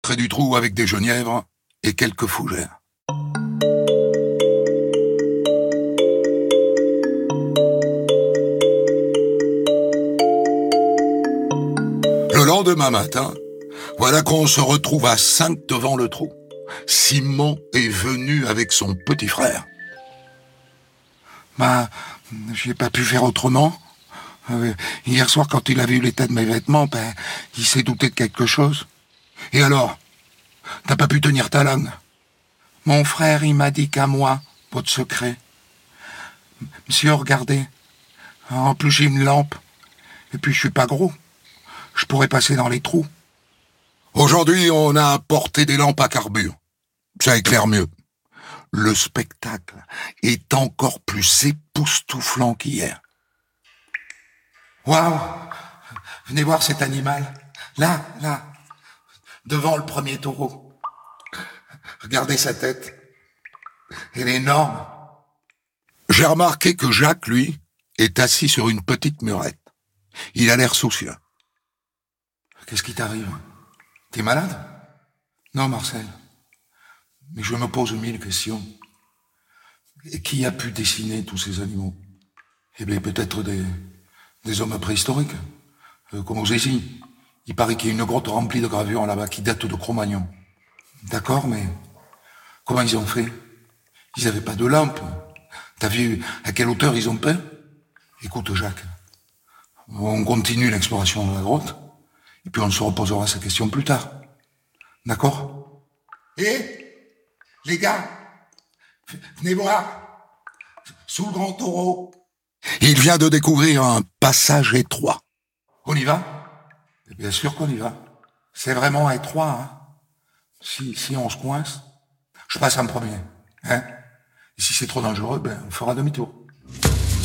Près du trou avec des genièvres et quelques fougères. Le lendemain matin, voilà qu'on se retrouve à 5 devant le trou. Simon est venu avec son petit frère. J'ai pas pu faire autrement. Hier soir, quand il a vu l'état de mes vêtements, il s'est douté de quelque chose. Et alors, t'as pas pu tenir ta langue? Mon frère, il m'a dit qu'à moi, votre secret. Monsieur, regardez. En plus, j'ai une lampe. Et puis, je suis pas gros. Je pourrais passer dans les trous. Aujourd'hui, on a apporté des lampes à carbure. Ça éclaire mieux. Le spectacle est encore plus époustouflant qu'hier. Waouh! Venez voir cet animal. Là, devant le premier taureau. Regardez sa tête. Elle est énorme. J'ai remarqué que Jacques, lui, est assis sur une petite murette. Il a l'air soucieux. Qu'est-ce qui t'arrive? T'es malade? Non, Marcel. Mais je me pose 1000 questions. Et qui a pu dessiner tous ces animaux? Eh bien, peut-être des hommes préhistoriques, comme aux Zézis. Il paraît qu'il y a une grotte remplie de gravures là-bas qui date de Cro-Magnon. D'accord, mais comment ils ont fait? Ils n'avaient pas de lampe. T'as vu à quelle hauteur ils ont peint? Écoute, Jacques, on continue l'exploration de la grotte, et puis on se reposera ces questions plus tard. D'accord? Les gars, venez voir, sous le grand taureau. Il vient de découvrir un passage étroit. On y va? Bien sûr qu'on y va. C'est vraiment étroit, hein. Si on se coince, je passe en premier, hein. Et si c'est trop dangereux, on fera demi-tour.